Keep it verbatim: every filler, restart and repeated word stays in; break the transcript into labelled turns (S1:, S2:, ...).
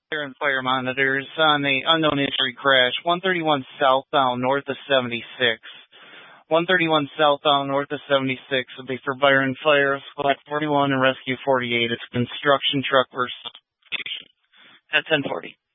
S1: Fire and fire monitors on the unknown injury crash, one thirty-one southbound north of seventy-six. one thirty-one southbound north of seventy-six will be for fire and fire, squad forty-one and rescue forty-eight. It's a construction truck versus at ten forty.